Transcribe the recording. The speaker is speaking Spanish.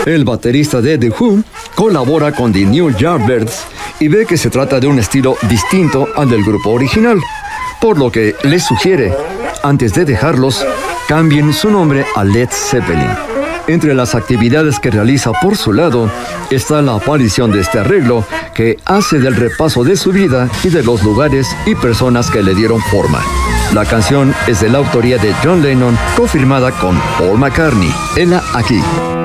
El baterista de The Who colabora con The New Yardbirds y ve que se trata de un estilo distinto al del grupo original, por lo que les sugiere, antes de dejarlos, cambien su nombre a Led Zeppelin. Entre las actividades que realiza por su lado está la aparición de este arreglo que hace del repaso de su vida y de los lugares y personas que le dieron forma. La canción es de la autoría de John Lennon, confirmada con Paul McCartney. Hela aquí.